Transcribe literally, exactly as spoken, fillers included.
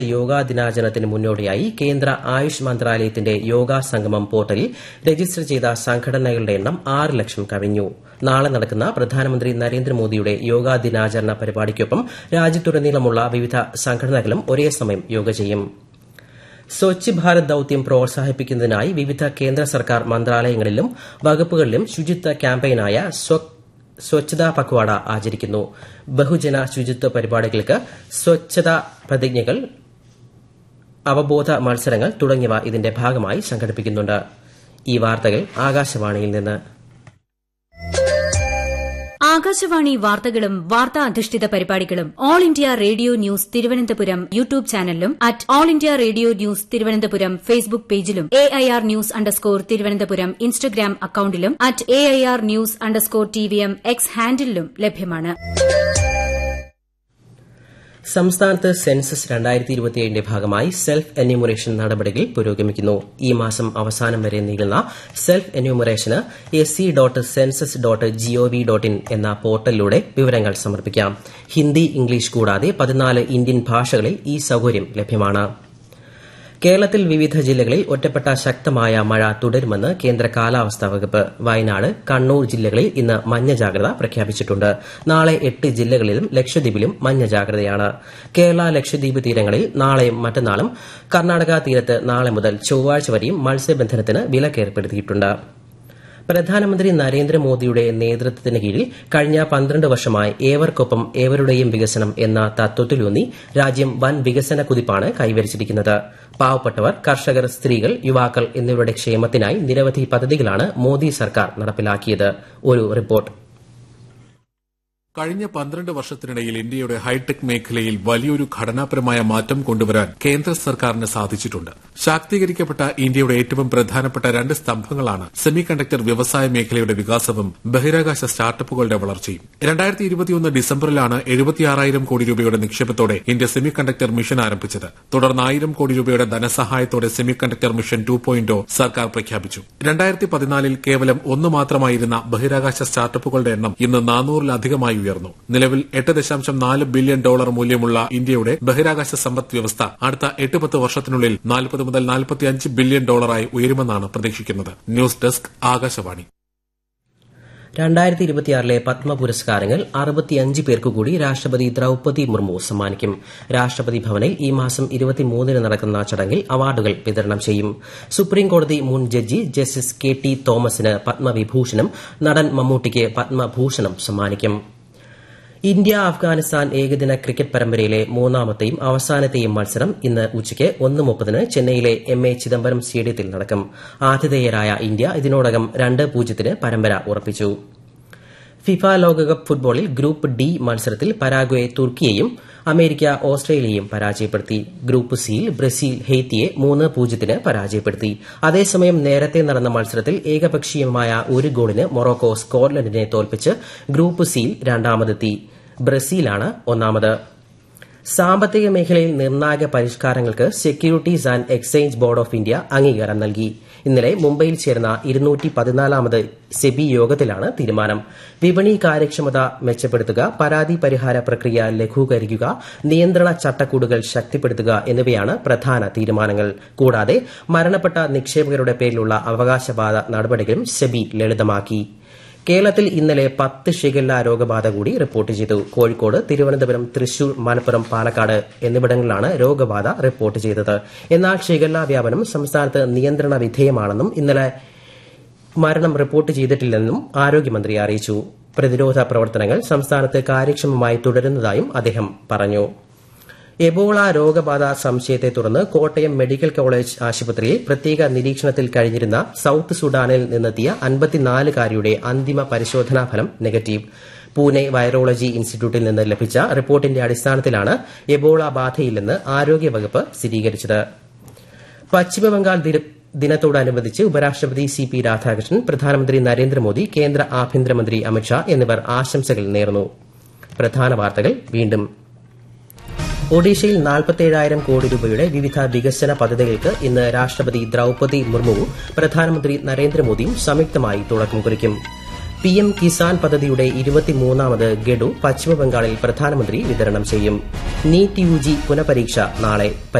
യോഗാ ദിനാചരണത്തിന് മുന്നോടിയായി കേന്ദ്ര ആയുഷ് മന്ത്രാലയത്തിന്റെ യോഗാ സംഗമം പോർട്ടലിൽ രജിസ്റ്റർ ചെയ്ത സംഘടനകളുടെ എണ്ണം ആറ് ലക്ഷം കവിഞ്ഞു. നാളെ നടക്കുന്ന പ്രധാനമന്ത്രി നരേന്ദ്രമോദിയുടെ യോഗാ ദിനാചരണ പരിപാടിക്കൊപ്പം രാജ്യത്തുടനീളമുള്ള വിവിധ സംഘടനകളും ഒരേ സമയം യോഗ ചെയ്യും. സ്വച്ഛ് ഭാരത് ദൌത്യം പ്രോത്സാഹിപ്പിക്കുന്നതിനായി വിവിധ കേന്ദ്ര സർക്കാർ മന്ത്രാലയങ്ങളിലും വകുപ്പുകളിലും ശുചിത്വ ക്യാമ്പയിനായ സ്വച്ഛതാ പക്വാഡ ആചരിക്കുന്നു. ബഹുജന ശുചിത്വ പരിപാടികൾക്ക് സ്വച്ഛതാ പ്രതിജ്ഞകൾ, അവബോധ മത്സരങ്ങൾ തുടങ്ങിയവ ഇതിന്റെ ഭാഗമായി സംഘടിപ്പിക്കുന്നുണ്ട്. ഈ വാർത്തകൾ ആകാശവാണിയിൽ നിന്ന്. ആകാശവാണി വാർത്തകളും വാർത്താ അധിഷ്ഠിത പരിപാടികളും all India radio news Thiruvananthapuram YouTube ചാനലിലും at all India radio news Thiruvananthapuram Facebook പേജിലും A I R news underscore Thiruvananthapuram Instagram അക്കൌണ്ടിലും at A I R news underscore T V M X ഹാൻഡിലും ലഭ്യമാണ്. സംസ്ഥാനത്ത് സെൻസസ് രണ്ടായിരത്തി ഇരുപത്തിയേഴിന്റെ ഭാഗമായി സെൽഫ് എന്യൂമറേഷൻ നടപടികൾ പുരോഗമിക്കുന്നു. ഈ മാസം അവസാനം വരെ നീളുന്ന self എന്യൂമറേഷന് S C dot census dot G O V dot in എന്ന പോർട്ടലിലൂടെ വിവരങ്ങൾ സമർപ്പിക്കാം. ഹിന്ദി, ഇംഗ്ലീഷ് കൂടാതെ പതിനാല് ഇന്ത്യൻ ഭാഷകളിൽ ഈ സൌകര്യം ലഭ്യമാണ്. കേരളത്തിൽ വിവിധ ജില്ലകളിൽ ഒറ്റപ്പെട്ട ശക്തമായ മഴ തുടരുമെന്ന് കേന്ദ്ര കാലാവസ്ഥാ വകുപ്പ്. വയനാട്, കണ്ണൂർ ജില്ലകളിൽ ഇന്ന് മഞ്ഞ ജാഗ്രത പ്രഖ്യാപിച്ചിട്ടുണ്ട്. നാളെ എട്ട് ജില്ലകളിലും ലക്ഷദ്വീപിലും മഞ്ഞ ജാഗ്രതയാണ്. കേരള ലക്ഷദ്വീപ് തീരങ്ങളിൽ നാളെയും മറ്റന്നാളും കർണാടക തീരത്ത് നാളെ മുതൽ ചൊവ്വാഴ്ച വരെയും മത്സ്യബന്ധനത്തിന് വിലക്കേർപ്പെടുത്തിയിട്ടുണ്ട്. പ്രധാനമന്ത്രി നരേന്ദ്രമോദിയുടെ നേതൃത്വത്തിന് കീഴിൽ കഴിഞ്ഞ പന്ത്രണ്ട് വർഷമായി ഏവർക്കൊപ്പം ഏവരുടെയും വികസനം എന്ന തത്വത്തിലൂന്നി രാജ്യം വൻ വികസന കുതിപ്പാണ് കൈവരിച്ചിരിക്കുന്നത്. പാവപ്പെട്ടവർ, കർഷകർ, സ്ത്രീകൾ, യുവാക്കൾ എന്നിവരുടെ ക്ഷേമത്തിനായി നിരവധി പദ്ധതികളാണ് മോദി സർക്കാർ നടപ്പിലാക്കിയത്. ഒരു റിപ്പോർട്ട്. കഴിഞ്ഞ പന്ത്രണ്ട് വർഷത്തിനിടയിൽ ഇന്ത്യയുടെ ഹൈടെക് മേഖലയിൽ വലിയൊരു ഘടനാപരമായ മാറ്റം കൊണ്ടുവരാൻ കേന്ദ്ര സർക്കാരിന് സാധിച്ചിട്ടുണ്ട്. ശാക്തീകരിക്കപ്പെട്ട ഇന്ത്യയുടെ ഏറ്റവും പ്രധാനപ്പെട്ട രണ്ട് സ്തംഭങ്ങളാണ് സെമി കണ്ടക്ടർ വ്യവസായ മേഖലയുടെ വികാസവും ബഹിരാകാശ സ്റ്റാർട്ടപ്പുകളുടെ വളർച്ചയും. രണ്ടായിരത്തി ഇരുപത്തിയൊന്ന് ഡിസംബറിലാണ് എഴുപത്തിയാറായിരം കോടി രൂപയുടെ നിക്ഷേപത്തോടെ ഇന്ത്യ സെമി കണ്ടക്ടർ മിഷൻ ആരംഭിച്ചത്. തുടർന്ന് ആയിരം കോടി രൂപയുടെ ധനസഹായത്തോടെ semi conductor mission two point സർക്കാർ പ്രഖ്യാപിച്ചു. രണ്ടായിരത്തി പതിനാലിൽ കേവലം ഒന്ന് മാത്രമായിരുന്ന ബഹിരാകാശ സ്റ്റാർട്ടപ്പുകളുടെ എണ്ണം ഇന്ന് നാനൂറിലധികമായി ഉയർന്നു. നിലവിൽ എട്ട് ദശാംശം നാല് ബില്യൺ ഡോളർ മൂല്യമുള്ള ഇന്ത്യയുടെ ബഹിരാകാശ സമ്പദ് വ്യവസ്ഥ അടുത്ത എട്ട് പത്ത് വർഷത്തിനുള്ളിൽ നാൽപ്പത് മുതൽ നാൽപ്പത്തിയഞ്ച് ബില്യൺ ഡോളറായി ഉയരുമെന്നാണ് പ്രതീക്ഷിക്കുന്നത്. News desk, Akashvani. രണ്ടായിരത്തി ഇരുപത്തിയാറിലെ പത്മ പുരസ്കാരങ്ങൾ അറുപത്തിയഞ്ച് പേർക്കുകൂടി രാഷ്ട്രപതി ദ്രൌപദി മുർമു സമ്മാനിക്കും. രാഷ്ട്രപതി ഭവനിൽ ഈ മാസം ഇരുപത്തിമൂന്നിന് നടക്കുന്ന ചടങ്ങിൽ അവാർഡുകൾ വിതരണം ചെയ്യും. സുപ്രീംകോടതി മുൻ ജഡ്ജി ജസ്റ്റിസ് കെ ടി തോമസിന് പത്മവിഭൂഷണും നടൻ മമ്മൂട്ടിക്ക് പത്മഭൂഷണും സമ്മാനിക്കും. ഇന്ത്യ അഫ്ഗാനിസ്ഥാൻ ഏകദിന ക്രിക്കറ്റ് പരമ്പരയിലെ മൂന്നാമത്തെയും അവസാനത്തെയും മത്സരം ഇന്ന് ഉച്ചയ്ക്ക് ഒന്ന് മുപ്പതിന് ചെന്നൈയിലെ എം എ ചിദംബരം സ്റ്റേഡിയത്തിൽ നടക്കും. ആതിഥേയരായ ഇന്ത്യ ഇതിനോടകം രണ്ട് പൂജ്യത്തിന് പരമ്പര ഉറപ്പിച്ചു. ഫിഫ ലോകകപ്പ് ഫുട്ബോളിൽ ഗ്രൂപ്പ് ഡി മത്സരത്തിൽ പരാഗ്വെ തുർക്കിയെയും അമേരിക്ക ഓസ്ട്രേലിയയെയും പരാജയപ്പെടുത്തി. ഗ്രൂപ്പ് സിയിൽ ബ്രസീൽ ഹെയ്ത്തിയെ മൂന്ന് പൂജ്യത്തിന് പരാജയപ്പെടുത്തി. അതേസമയം നേരത്തെ നടന്ന മത്സരത്തിൽ ഏകപക്ഷീയമായ ഒരു ഗോളിന് മൊറോക്കോ സ്കോട്ട്ലൻഡിനെ തോൽപ്പിച്ച് ഗ്രൂപ്പ് സിയിൽ രണ്ടാമതെത്തി. ബ്രസീലാണ് ഒന്നാമത്. സാമ്പത്തിക മേഖലയിൽ നിർണായക പരിഷ്കാരങ്ങൾക്ക് securities and exchange board of India അംഗീകാരം നൽകി. ഇന്നലെ മുംബൈയിൽ ചേർന്ന ഇരുന്നൂറ്റി പതിനാലാമത് സെബി യോഗത്തിലാണ് തീരുമാനം. വിപണി കാര്യക്ഷമത മെച്ചപ്പെടുത്തുക, പരാതി പരിഹാര പ്രക്രിയ ലഘൂകരിക്കുക, നിയന്ത്രണ ചട്ടക്കൂടുകൾ ശക്തിപ്പെടുത്തുക എന്നിവയാണ് പ്രധാന തീരുമാനങ്ങൾ. കൂടാതെ മരണപ്പെട്ട നിക്ഷേപകരുടെ പേരിലുള്ള അവകാശവാദ നടപടികളും സെബി ലളിതമാക്കി. കേരളത്തിൽ ഇന്നലെ പത്ത് ഷിഗല്ല രോഗബാധ കൂടി റിപ്പോർട്ട് ചെയ്തു. കോഴിക്കോട്, തിരുവനന്തപുരം, തൃശൂർ, മലപ്പുറം, പാലക്കാട് എന്നിവിടങ്ങളിലാണ് രോഗബാധ റിപ്പോർട്ട് ചെയ്തത്. എന്നാൽ ഷിഗല്ല വ്യാപനം സംസ്ഥാനത്ത് നിയന്ത്രണ വിധേയമാണെന്നും ഇന്നലെ മരണം റിപ്പോർട്ട് ചെയ്തിട്ടില്ലെന്നും ആരോഗ്യമന്ത്രി അറിയിച്ചു. പ്രതിരോധ പ്രവർത്തനങ്ങൾ സംസ്ഥാനത്ത് കാര്യക്ഷമമായി തുടരുന്നതായും അദ്ദേഹം പറഞ്ഞു. എബോള രോഗബാധ സംശയത്തെ തുടർന്ന് കോട്ടയം മെഡിക്കൽ കോളേജ് ആശുപത്രിയിൽ പ്രത്യേക നിരീക്ഷണത്തിൽ കഴിഞ്ഞിരുന്ന സൌത്ത് സുഡാനിൽ നിന്നെത്തിയ അൻപത്തിനാലുകാരിയുടെ അന്തിമ പരിശോധനാ ഫലം നെഗറ്റീവ്. പൂനെ വൈറോളജി ഇൻസ്റ്റിറ്റ്യൂട്ടിൽ നിന്ന് ലഭിച്ച റിപ്പോർട്ടിന്റെ അടിസ്ഥാനത്തിലാണ് എബോള ബാധയില്ലെന്ന് ആരോഗ്യവകുപ്പ് സ്ഥിരീകരിച്ചത്. പശ്ചിമബംഗാൾ ദിനത്തോടനുബന്ധിച്ച് ഉപരാഷ്ട്രപതി സി പി രാധാകൃഷ്ണൻ, പ്രധാനമന്ത്രി നരേന്ദ്രമോദി, കേന്ദ്ര ആഭ്യന്തരമന്ത്രി അമിത്ഷാ എന്നിവർ ആശംസകൾ നേർന്നു. പ്രധാന വാർത്തകൾ വീണ്ടും. ഒഡീഷയിൽ നാൽപ്പത്തേഴായിരം കോടി രൂപയുടെ വിവിധ വികസന പദ്ധതികൾക്ക് ഇന്ന് രാഷ്ട്രപതി ദ്രൌപദി മുർമുവും പ്രധാനമന്ത്രി നരേന്ദ്രമോദിയും സംയുക്തമായി തുടക്കം കുറിക്കും. പി എം കിസാൻ പദ്ധതിയുടെ ഇരുപത്തിമൂന്നാമത് ഗഡു പശ്ചിമബംഗാളിൽ പ്രധാനമന്ത്രി വിതരണം ചെയ്യും. നീറ്റ് യു ജി പുനഃപരീക്ഷ നാളെ.